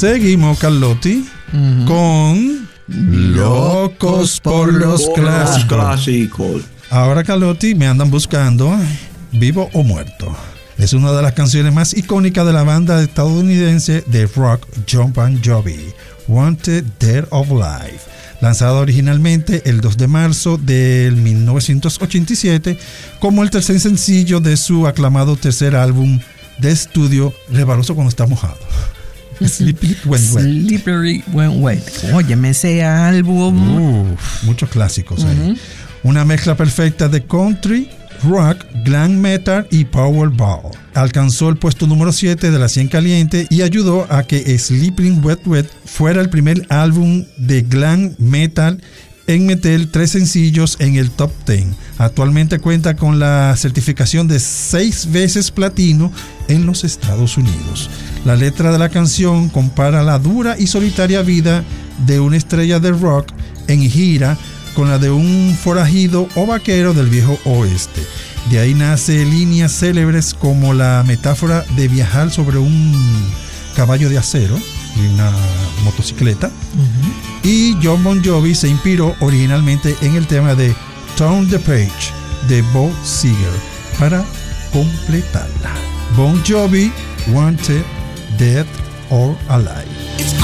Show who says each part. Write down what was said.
Speaker 1: Seguimos, Carlotti, con Locos por los Clásicos. Ahora, Carlotti, me andan buscando Vivo o Muerto. Es una de las canciones más icónicas de la banda estadounidense de rock Jon Bon Jovi, Wanted Dead or Alive, lanzada originalmente el 2 de marzo del 1987 como el tercer sencillo de su aclamado tercer álbum de estudio, resbaloso cuando está mojado. Slippery
Speaker 2: When Wet. Óyeme ese álbum.
Speaker 1: Muchos clásicos ahí. Una mezcla perfecta de country, rock, glam metal y powerball. Alcanzó el puesto número 7 de la 100 caliente y ayudó a que Sleeping Wet fuera el primer álbum de glam metal en meter 3 sencillos en el top 10. Actualmente cuenta con la certificación de 6 veces platino en los Estados Unidos. La letra de la canción compara la dura y solitaria vida de una estrella de rock en gira con la de un forajido o vaquero del viejo oeste. De ahí nace líneas célebres como la metáfora de viajar sobre un caballo de acero y una motocicleta. Y Jon Bon Jovi se inspiró originalmente en el tema de Turn the Page de Bob Seger para completarla. Bon Jovi, Wanted, Dead or Alive.